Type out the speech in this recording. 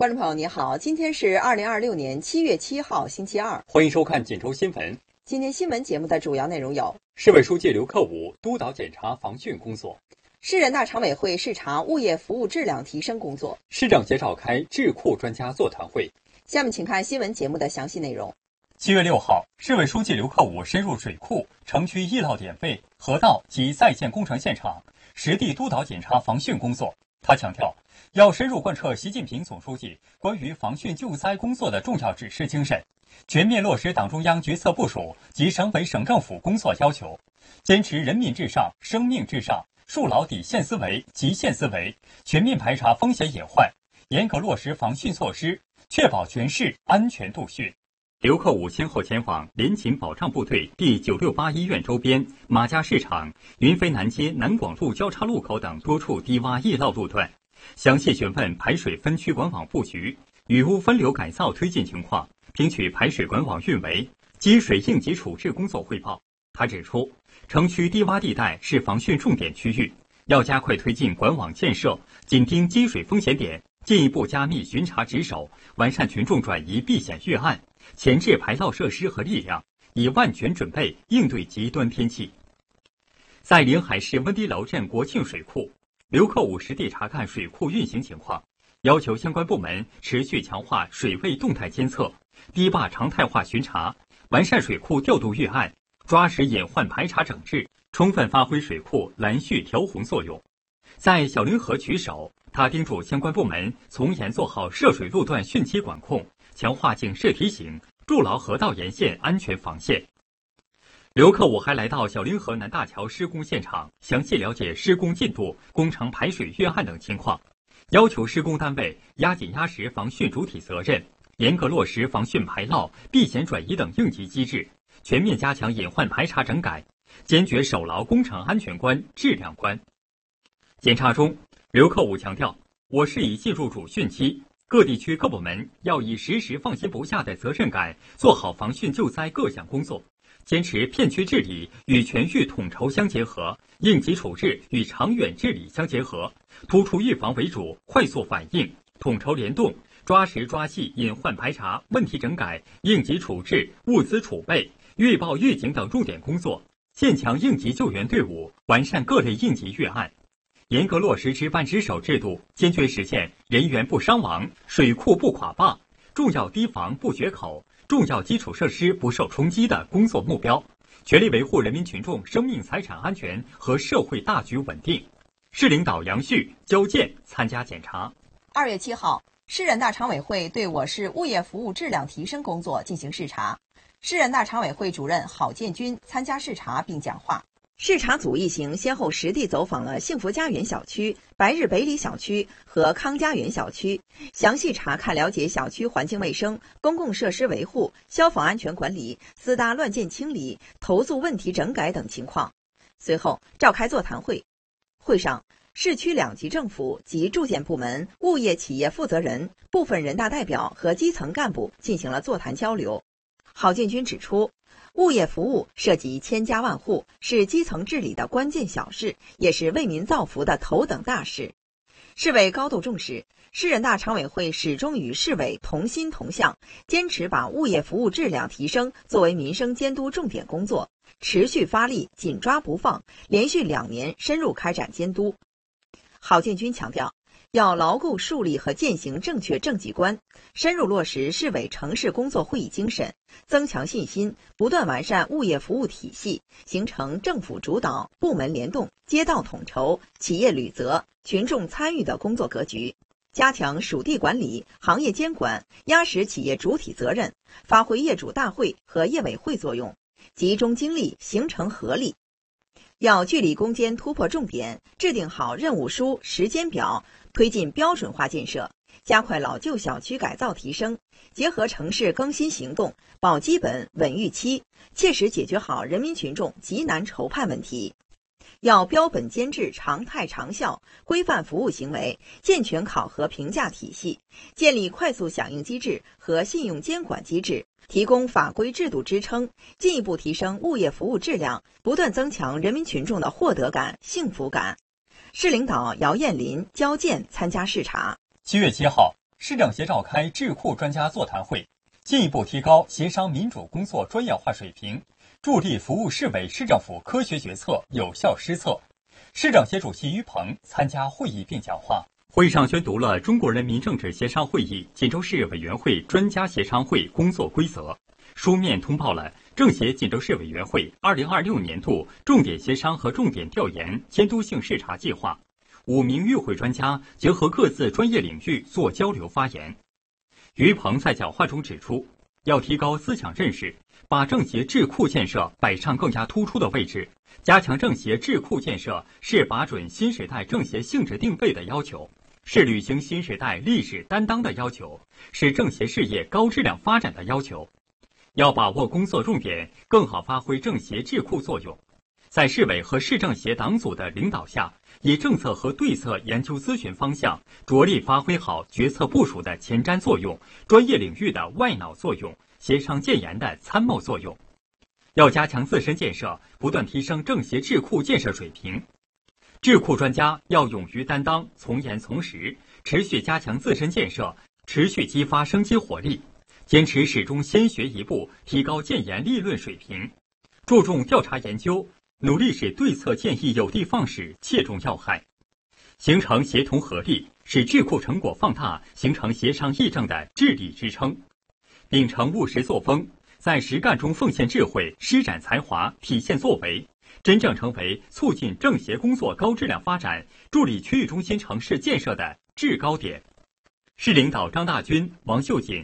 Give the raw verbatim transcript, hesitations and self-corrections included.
观众朋友，你好，今天是二零二六年七月七号，星期二， 欢迎收看锦州新闻。 今天新闻节目的主要内容有： 市委书记刘克武督导检查防汛工作； 市人大常委会视察物业服务质量提升工作； 市政协召开智库专家座谈会。 下面请看新闻节目的详细内容。 七月六号，市委书记刘克武深入水库、城区易涝点位、河道及在线工程现场，实地督导检查防汛工作。他强调，要深入贯彻习近平总书记关于防汛救灾工作的重要指示精神，全面落实党中央决策部署及省委省政府工作要求，坚持人民至上、生命至上，树牢底线思维、极限思维，全面排查风险隐患，严格落实防汛措施，确保全市安全度汛。刘克武先后前往联勤保障部队第九六八医院周边、马家市场、云飞南街南广路交叉路口等多处低洼易涝路段，详细询问排水分区管网布局、雨污分流改造推进情况，听取排水管网运维、积水应急处置工作汇报。他指出，城区低洼地带是防汛重点区域，要加快推进管网建设，紧盯积水风险点，进一步加密巡查值守，完善群众转移避险预案，前置排涝设施和力量，以万全准备应对极端天气。在临海市温堤楼镇国庆水库，刘克武实地查看水库运行情况，要求相关部门持续强化水位动态监测、堤坝常态化巡查，完善水库调度预案，抓实隐患排查整治，充分发挥水库拦蓄调洪作用。在小凌河取守，他叮嘱相关部门从严做好涉水路段汛期管控，强化警示提醒，筑牢河道沿线安全防线。刘克武还来到小凌河南大桥施工现场，详细了解施工进度、工程排水预案等情况，要求施工单位压紧压实防汛主体责任，严格落实防汛排涝、避险转移等应急机制，全面加强隐患排查整改，坚决守牢工程安全关、质量关。检查中，刘克武强调，我市已进入主汛期，各地区各部门要以时时放心不下的责任感，做好防汛救灾各项工作，坚持片区治理与全域统筹相结合，应急处置与长远治理相结合，突出预防为主，快速反应，统筹联动，抓实抓细隐患排查、问题整改、应急处置、物资储备、预报预警等重点工作，建强应急救援队伍，完善各类应急预案，严格落实值班值守制度，坚决实现人员不伤亡、水库不垮坝、重要堤防不决口、重要基础设施不受冲击的工作目标，全力维护人民群众生命财产安全和社会大局稳定。市领导杨旭、焦健参加检查。 二月七号，市人大常委会对我市物业服务质量提升工作进行视察，市人大常委会主任郝建军参加视察并讲话。视察组一行先后实地走访了幸福家园小区、白日北里小区和康家园小区，详细查看了解小区环境卫生、公共设施维护、消防安全管理、私搭乱建清理、投诉问题整改等情况。随后召开座谈会，会上，市区两级政府及住建部门、物业企业负责人、部分人大代表和基层干部进行了座谈交流。郝建军指出，物业服务涉及千家万户，是基层治理的关键小事，也是为民造福的头等大事。市委高度重视，市人大常委会始终与市委同心同向，坚持把物业服务质量提升作为民生监督重点工作，持续发力，紧抓不放，连续两年深入开展监督。郝建军强调，要牢固树立和践行正确政绩观，深入落实市委城市工作会议精神，增强信心，不断完善物业服务体系，形成政府主导、部门联动、街道统筹、企业履责、群众参与的工作格局，加强属地管理、行业监管，压实企业主体责任，发挥业主大会和业委会作用，集中精力形成合力。要据理攻坚突破重点，制定好任务书、时间表，推进标准化建设，加快老旧小区改造提升，结合城市更新行动，保基本稳预期，切实解决好人民群众急难愁盼问题。要标本兼治，常态长效，规范服务行为，健全考核评价体系，建立快速响应机制和信用监管机制，提供法规制度支撑，进一步提升物业服务质量，不断增强人民群众的获得感、幸福感。市领导姚艳林、焦健参加视察。 七月七号， 市政协召开智库专家座谈会，进一步提高协商民主工作专业化水平，助力服务市委市政府科学决策、有效施策。市政协主席于鹏参加会议并讲话。会上宣读了中国人民政治协商会议锦州市委员会专家协商会工作规则，书面通报了政协锦州市委员会二零二六年度重点协商和重点调研监督性视察计划。五名与会专家结合各自专业领域做交流发言。于鹏在讲话中指出，要提高思想认识，把政协智库建设摆上更加突出的位置。加强政协智库建设是把准新时代政协性质定位的要求，是履行新时代历史担当的要求，是政协事业高质量发展的要求。要把握工作重点，更好发挥政协智库作用。在市委和市政协党组的领导下，以政策和对策研究咨询方向，着力发挥好决策部署的前瞻作用、专业领域的外脑作用、协商建言的参谋作用。要加强自身建设，不断提升政协智库建设水平。智库专家要勇于担当，从严从实，持续加强自身建设，持续激发生机活力，坚持始终先学一步，提高建言立论水平，注重调查研究，努力使对策建议有的放矢，切中要害，形成协同合力，使智库成果放大，形成协商议政的智力支撑。秉承务实作风，在实干中奉献智慧，施展才华，体现作为，真正成为促进政协工作高质量发展、助力区域中心城市建设的制高点。市领导张大军、王秀锦